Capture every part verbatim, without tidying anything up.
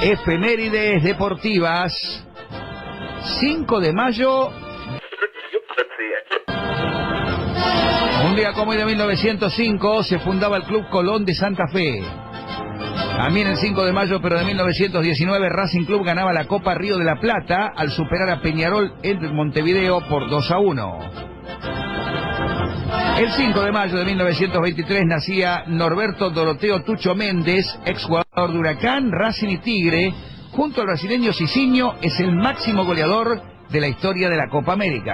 Efemérides deportivas. cinco de mayo. Un día como hoy de mil novecientos cinco se fundaba el Club Colón de Santa Fe. También el cinco de mayo, pero de mil novecientos diecinueve, Racing Club ganaba la Copa Río de la Plata al superar a Peñarol en Montevideo por dos a uno. El cinco de mayo de mil novecientos veintitrés nacía Norberto Doroteo Tucho Méndez, exjugador de Huracán, Racing y Tigre. Junto al brasileño Cicinho, es el máximo goleador de la historia de la Copa América.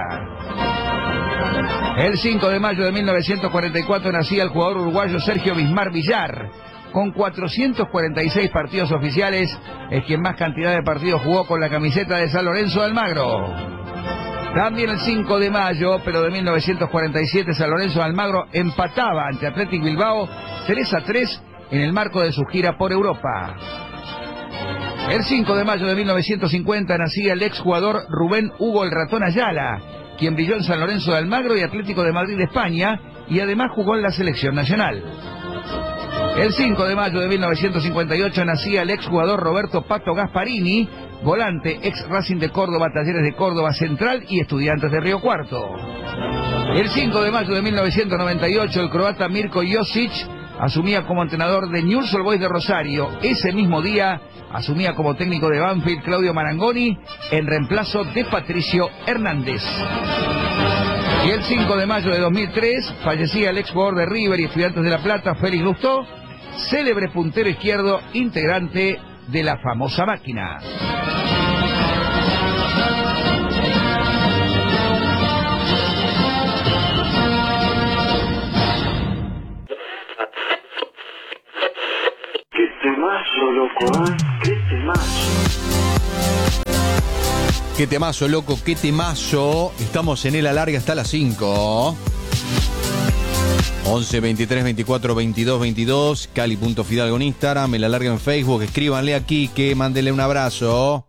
El cinco de mayo de mil novecientos cuarenta y cuatro nacía el jugador uruguayo Sergio Bismar Villar. Con cuatrocientos cuarenta y seis partidos oficiales, es quien más cantidad de partidos jugó con la camiseta de San Lorenzo de Almagro. También el cinco de mayo, pero de mil novecientos cuarenta y siete, San Lorenzo de Almagro empataba ante Athletic Bilbao tres a tres en el marco de su gira por Europa. El cinco de mayo de mil novecientos cincuenta nacía el exjugador Rubén Hugo el Ratón Ayala, quien brilló en San Lorenzo de Almagro y Atlético de Madrid de España, y además jugó en la selección nacional. El cinco de mayo de mil novecientos cincuenta y ocho nacía el exjugador Roberto Pato Gasparini, volante, ex Racing de Córdoba, Talleres de Córdoba Central y Estudiantes de Río Cuarto. El cinco de mayo de mil novecientos noventa y ocho el croata Mirko Josic asumía como entrenador de Newell's Old Boys de Rosario. Ese mismo día asumía como técnico de Banfield Claudio Marangoni en reemplazo de Patricio Hernández. Y el cinco de mayo de dos mil tres fallecía el exjugador de River y Estudiantes de La Plata, Félix Lustó, célebre puntero izquierdo, integrante de la famosa máquina. ¡Qué temazo, loco! ¿eh? ¡Qué temazo! Qué temazo, loco, qué temazo. Estamos en el alargue hasta las cinco. once, veintitrés, veinticuatro, veintidós, veintidós. Cali punto Fidalgo en Instagram, el alargue en Facebook. Escríbanle aquí, que mándenle un abrazo.